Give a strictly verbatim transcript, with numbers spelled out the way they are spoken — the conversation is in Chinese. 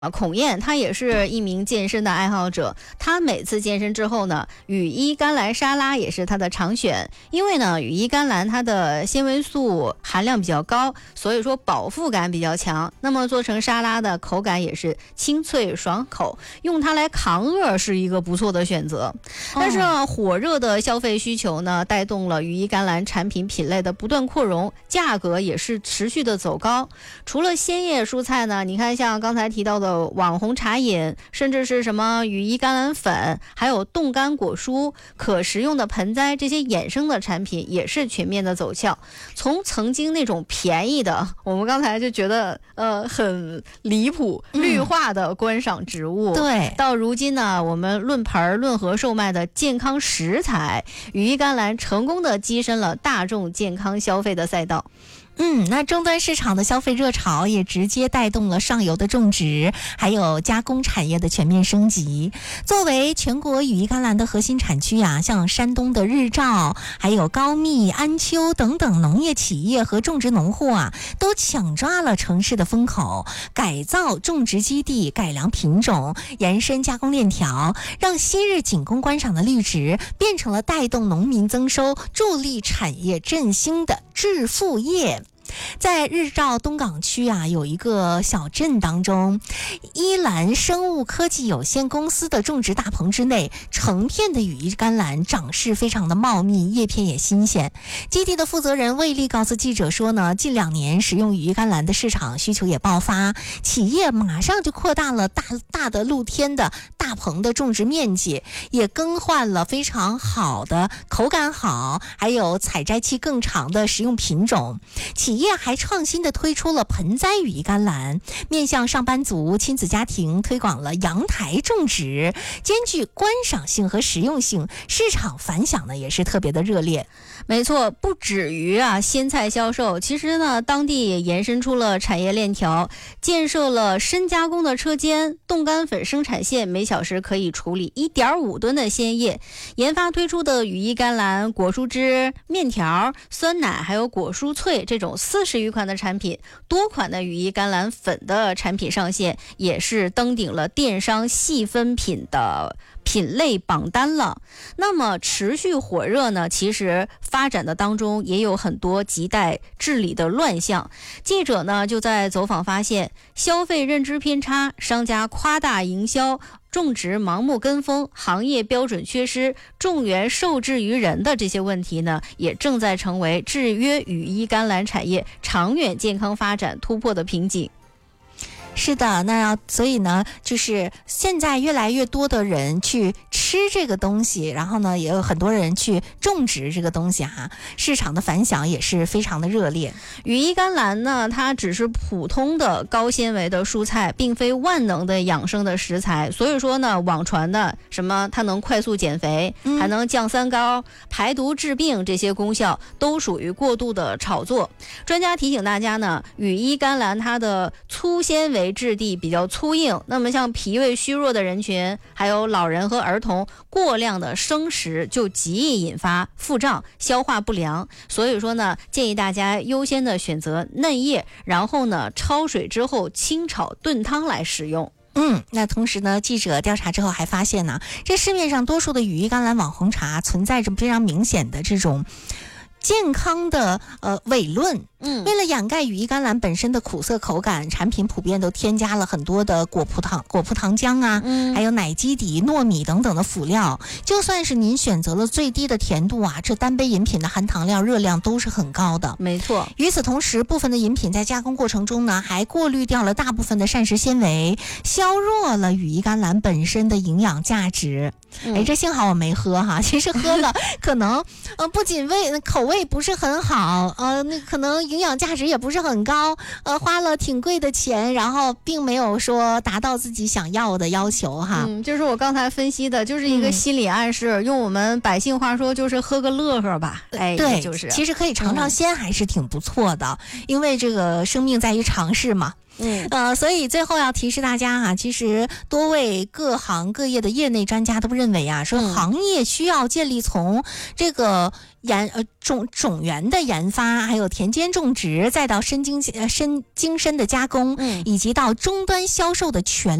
啊，孔燕她也是一名健身的爱好者，她每次健身之后呢，羽衣甘蓝沙拉也是她的常选。因为呢，羽衣甘蓝它的纤维素含量比较高，所以说饱腹感比较强。那么做成沙拉的口感也是清脆爽口，用它来扛饿是一个不错的选择。但是呢，火热的消费需求呢，带动了羽衣甘蓝产品品类的不断扩容，价格也是持续的走高。除了鲜叶蔬菜呢，你看像刚才提到的网红茶饮，甚至是什么羽衣甘蓝粉，还有冻干果蔬、可食用的盆栽，这些衍生的产品也是全面的走俏。从曾经那种便宜的，我们刚才就觉得呃很离谱绿化的观赏植物， 嗯、对， 到如今呢，我们论盆论盒售卖的健康食材，羽衣甘蓝成功的跻身了大众健康消费的赛道。 嗯，那终端市场的消费热潮也直接带动了上游的种植，还有加工产业的全面升级。作为全国羽衣甘蓝的核心产区啊，像山东的日照，还有高密、安丘等等农业企业和种植农户啊，都抢抓了城市的风口，改造种植基地，改良品种，延伸加工链条，让昔日仅供观赏的绿植变成了带动农民增收、助力产业振兴的致富业。在日照东港区啊，有一个小镇当中，依兰生物科技有限公司的种植大棚之内，成片的羽衣甘蓝长势非常的茂密，叶片也新鲜。基地的负责人魏丽告诉记者说呢，近两年使用羽衣甘蓝的市场需求也爆发，企业马上就扩大了大大的露天的大棚的种植面积，也更换了非常好的口感好，还有采摘期更长的食用品种。企业还创新的推出了盆栽羽衣甘蓝，面向上班族、亲子家庭推广了阳台种植，兼具观赏性和实用性，市场反响呢也是特别的热烈。 没错，不止于啊鲜菜销售，其实呢，当地也延伸出了产业链条，建设了深加工的车间，冻干粉生产线每小时可以处理 一点五吨的鲜叶，研发推出的羽衣甘蓝果蔬汁、面条、酸奶还有果蔬脆这种四十余款的产品，多款的羽衣甘蓝粉的产品上线，也是登顶了电商细分品的品类榜单了。那么持续火热呢，其实发展的当中也有很多亟待治理的乱象。记者呢就在走访发现，消费认知偏差、商家夸大营销、种植盲目跟风、行业标准缺失、种源受制于人的这些问题呢，也正在成为制约羽衣甘蓝产业长远健康发展突破的瓶颈。 是的，那所以呢，就是现在越来越多的人去吃这个东西，然后呢，也有很多人去种植这个东西哈，市场的反响也是非常的热烈。 羽衣甘蓝呢，它只是普通的高纤维的蔬菜，并非万能的养生的食材，所以说呢，网传的什么它能快速减肥，嗯、还能降三高、排毒治病这些功效，都属于过度的炒作。专家提醒大家呢，羽衣甘蓝它的粗纤维质地比较粗硬，那么像脾胃虚弱的人群，还有老人和儿童，过量的生食就极易引发腹胀、消化不良。所以说呢，建议大家优先的选择嫩叶，然后呢焯水之后清炒炖汤来食用。 嗯，那同时呢，记者调查之后还发现呢，这市面上多数的羽衣甘蓝网红茶存在着非常明显的这种健康的呃伪论。嗯，为了掩盖羽衣甘蓝本身的苦涩口感，产品普遍都添加了很多的果葡糖、果葡糖浆啊，嗯，还有奶基底、糯米等等的辅料。就算是您选择了最低的甜度啊，这单杯饮品的含糖量、热量都是很高的。 没错。 与此同时，部分的饮品在加工过程中呢，还过滤掉了大部分的膳食纤维，削弱了羽衣甘蓝本身的营养价值。嗯、哎，这幸好我没喝哈，其实喝了可能呃不仅味口味不是很好，呃那可能营养价值也不是很高，呃花了挺贵的钱，然后并没有说达到自己想要的要求哈。 嗯，就是我刚才分析的，就是一个心理暗示，嗯、用我们百姓话说就是喝个乐呵吧。哎， 对， 就是其实可以尝尝鲜还是挺不错的，嗯、因为这个生命在于尝试嘛。 嗯， 呃，所以最后要提示大家啊，其实多位各行各业的业内专家都认为啊，说行业需要建立从这个研呃种种源的研发，还有田间种植，再到深精呃深精深的加工， 嗯以及到终端销售的全